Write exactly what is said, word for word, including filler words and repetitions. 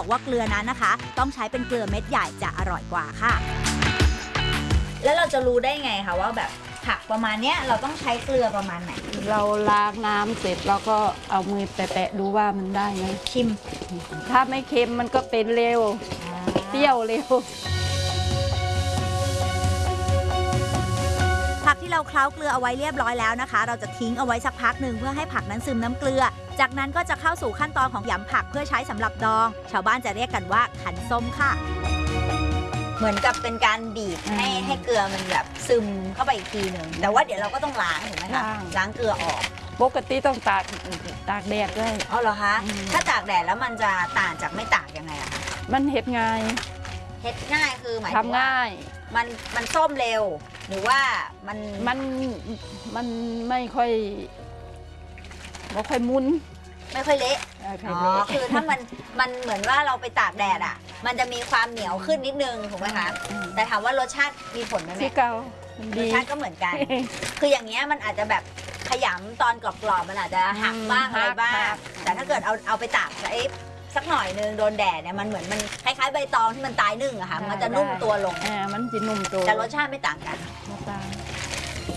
ว่าเกลือนั้นนะคะต้องใช้เป็นเกลือเม็ดใหญ่จะอร่อยกว่าค่ะแล้วเราจะรู้ได้ไงคะว่าแบบผักประมาณเนี้ยเราต้องใช้เกลือประมาณไหนเราล้างน้ำเสร็จเราก็เอามือแตะๆดูว่ามันได้ไหมชิมถ้าไม่เค็มมันก็เป็นเร็วเปรี้ยวเร็วผักที่เราเคล้าเกลือเอาไว้เรียบร้อยแล้วนะคะเราจะทิ้งเอาไว้สักพักหนึ่งเพื่อให้ผักนั้นซึมน้ำเกลือจากนั้นก็จะเข้าสู่ขั้นตอนของยำผักเพื่อใช้สำหรับดองชาวบ้านจะเรียกกันว่าขันส้มค่ะเหมือนกับเป็นการบีบให้ให้เกลือมันแบบซึมเข้าไปอีกทีหนึ่งแต่ว่าเดี๋ยวเราก็ต้องล้างถูกไหมคะล้างเกลือออกปกติต้องตากตากแดดด้วยอ๋อเหรอคะถ้าตากแดดแล้วมันจะต่างจากไม่ตากยังไงอะคะมันเฮ็ดง่ายเฮ็ดง่ายคือหมายถึงว่าทำง่ายมันมันส้มเร็วหรือว่ามันมันมันไม่ค่อยไม่ค่อยมุนไม่ค่อยเละอ๋อคือถ้ามันมันเหมือนว่าเราไปตากแดดอ่ะมันจะมีความเหนียวขึ้นนิดนึงถูกไหมคะแต่ถามว่ารสชาติมีผลไหมที่เก่ารสชาติก็เหมือนกันคืออย่างเงี้ยมันอาจจะแบบขยำตอนกรอบๆมันอาจจะหักบ้างอะไรบ้างแต่ถ้าเกิดเอาเอาไปตากไอ้สักหน่อยนึงโดนแดดเนี่ยมันเหมือนมันคล้ายๆใบตองที่มันตายนึ่งอะค่ะมันจะนุ่มตัวลงอ่ามันจะนุ่มตัวแต่รสชาติไม่ต่างกันไม่ต่าง